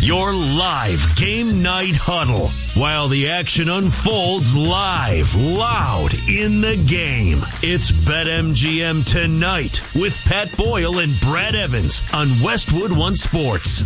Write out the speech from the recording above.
your live game night huddle while the action unfolds live, loud in the game. It's BetMGM Tonight with Pat Boyle and Brad Evans on Westwood One Sports.